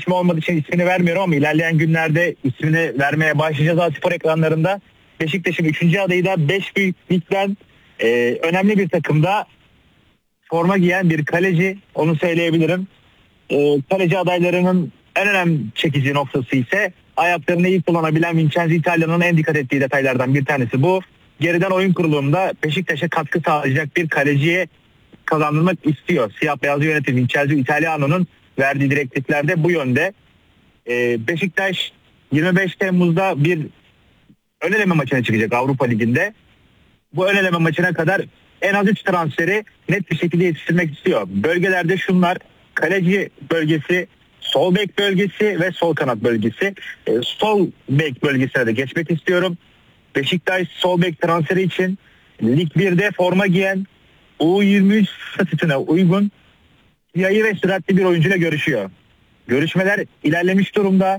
ismi olmadığı için ismini vermiyorum ama ilerleyen günlerde ismini vermeye başlayacağız A-Spor ekranlarında. Beşiktaş'ın 3. adayı da 5 büyük ligden önemli bir takımda forma giyen bir kaleci, onu söyleyebilirim. Kaleci adaylarının en önemli çekici noktası ise ayaklarını iyi kullanabilen Vincenzo Italiano'nun en dikkat ettiği detaylardan bir tanesi bu. Geriden oyun kurulumunda Beşiktaş'a katkı sağlayacak bir kaleciye kazandırmak istiyor. Siyah beyazlı yönetim Vincenzo Italiano'nun verdiği direktiflerde bu yönde. Beşiktaş 25 Temmuz'da bir ön eleme maçına çıkacak Avrupa Ligi'nde. Bu ön eleme maçına kadar en az 3 transferi net bir şekilde yetiştirmek istiyor. Bölgelerde şunlar: kaleci bölgesi, sol bek bölgesi ve sol kanat bölgesi. Sol bek bölgesine de geçmek istiyorum. Beşiktaş sol bek transferi için Lig 1'de forma giyen U23 statüsüne uygun siyahı ve süratli bir oyuncuyla görüşüyor. Görüşmeler ilerlemiş durumda.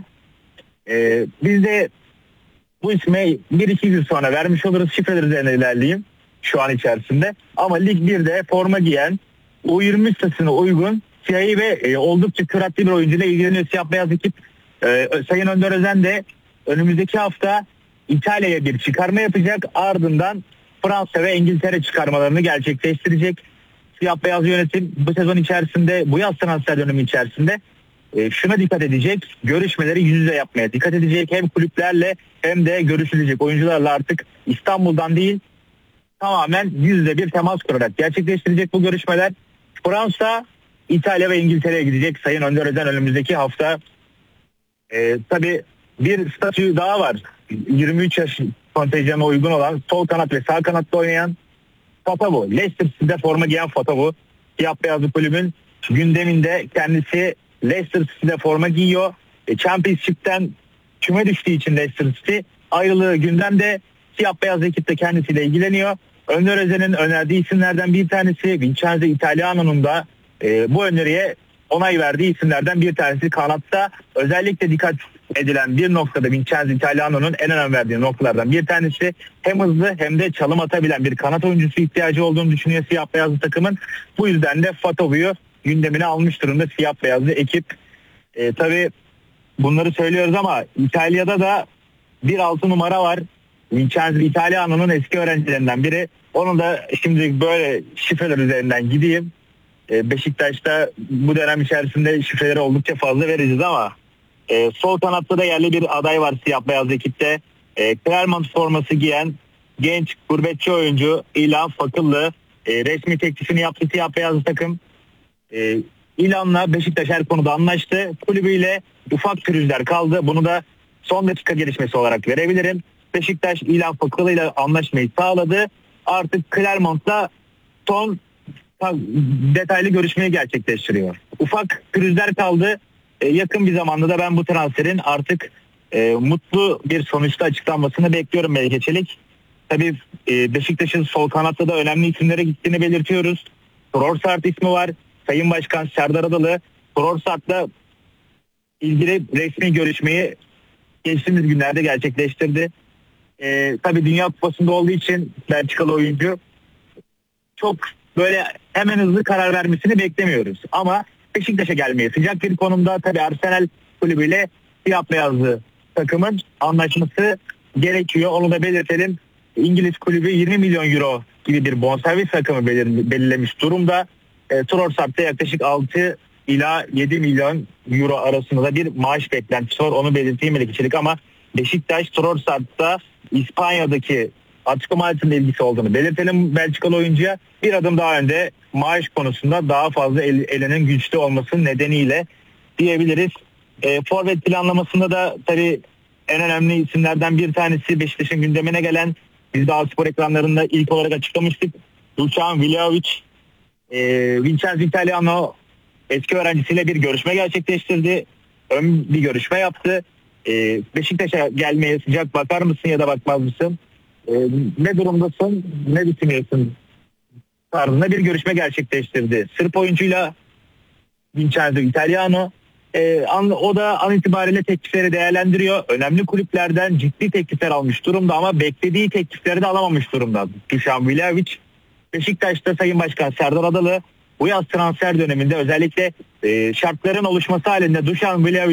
Biz de bu isme 1-2 gün sonra vermiş oluruz. Şifreler üzerine ilerleyeyim şu an içerisinde. Ama Lig 1'de forma giyen U23 statüsüne uygun siyahı ve oldukça süratli bir oyuncuyla ilgileniyor siyah beyaz ekip. Sayın Önder Özen de önümüzdeki hafta İtalya'ya bir çıkarma yapacak. Ardından Fransa ve İngiltere çıkarmalarını gerçekleştirecek. Siyah beyaz yönetim bu sezon içerisinde, bu yaz transfer dönemi içerisinde şuna dikkat edecek: görüşmeleri yüz yüze yapmaya dikkat edecek. Hem kulüplerle hem de görüşülecek oyuncularla artık İstanbul'dan değil, tamamen yüz yüze bir temas kurarak gerçekleştirecek bu görüşmeler. Fransa, İtalya ve İngiltere'ye gidecek Sayın Önder Özen önümüzdeki hafta. Tabii bir statü daha var. 23 yaş kontenjanına uygun olan sol kanat ve sağ kanatta oynayan Fatavu. Leicester City'de forma giyen Fatavu. Siyah beyazlı kulübün gündeminde, kendisi Leicester City'de forma giyiyor. Championship'ten küme düştüğü için Leicester City ayrılığı gündemde. Siyah beyaz ekip de kendisiyle ilgileniyor. Önder Özen'in önerdiği isimlerden bir tanesi Vincenzo Italiano'nun da bu öneriye onay verdiği isimlerden bir tanesi. Kanatta özellikle dikkat edilen bir noktada Vincenzo Italiano'nun en önem verdiği noktalardan bir tanesi. Hem hızlı hem de çalım atabilen bir kanat oyuncusu ihtiyacı olduğunu düşünüyor siyah beyazlı takımın. Bu yüzden de Fatavu'yu gündemine almış durumda siyah beyazlı ekip. Tabii bunları söylüyoruz ama İtalya'da da bir 6 numara var. Vincenzo Italiano'nun eski öğrencilerinden biri. Onu da şimdi böyle şifreler üzerinden gideyim. Beşiktaş'ta bu dönem içerisinde şifreleri oldukça fazla vereceğiz ama sol kanatta da yerli bir aday var siyah beyaz ekipte. Clermont forması giyen genç gurbetçi oyuncu İlhan Fakıllı resmi teklifini yaptı siyah beyaz takım. İlhan'la Beşiktaş her konuda anlaştı. Kulübüyle ufak pürüzler kaldı. Bunu da son dakika gelişmesi olarak verebilirim. Beşiktaş İlhan Fakıllı ile anlaşmayı sağladı. Artık Clermont'la son detaylı görüşmeyi gerçekleştiriyor. Ufak pürüzler kaldı. Yakın bir zamanda da ben bu transferin artık mutlu bir sonuçta açıklanmasını bekliyorum Melike Çelik. Tabii Beşiktaş'ın sol kanatta da önemli isimlere gittiğini belirtiyoruz. Trossard ismi var. Sayın Başkan Serdar Adalı Trossard'la ilgili resmi görüşmeyi geçtiğimiz günlerde gerçekleştirdi. Tabii Dünya Kupası'nda olduğu için Belçikalı oyuncu çok böyle hemen hızlı karar vermesini beklemiyoruz. Ama Beşiktaş'a gelmeye sıcak bir konumda. Tabii Arsenal kulübüyle siyah beyazlı takımın anlaşması gerekiyor. Onu da belirtelim. İngiliz kulübü 20 milyon euro gibi bir bonservis rakamı belirlemiş durumda. Trossard'da yaklaşık 6 ila 7 milyon euro arasında da bir maaş beklentisi var. Onu belirteyim Melike Çelik ama Beşiktaş Trossard'da İspanya'daki Atletico Madrid'in ilgisi olduğunu belirtelim Belçikalı oyuncuya. Bir adım daha önde maaş konusunda daha fazla elinin güçlü olması nedeniyle diyebiliriz. Forvet planlamasında da tabii en önemli isimlerden bir tanesi Beşiktaş'ın gündemine gelen, biz de A-Spor ekranlarında ilk olarak açıklamıştık. Dušan Vlahović, Vincenzo Italiano eski öğrencisiyle bir görüşme gerçekleştirdi. Ön bir görüşme yaptı. Beşiktaş'a gelmeye sıcak bakar mısın ya da bakmaz mısın? Ne durumdasın, ne düşünüyorsun tarzında bir görüşme gerçekleştirdi. Sırp oyuncuyla Vincenzo Italiano. O da an itibariyle teklifleri değerlendiriyor. Önemli kulüplerden ciddi teklifler almış durumda ama beklediği teklifleri de alamamış durumda. Dušan Vlahović. Beşiktaş'ta Sayın Başkan Serdar Adalı bu yaz transfer döneminde özellikle şartların oluşması halinde Dušan Vlahović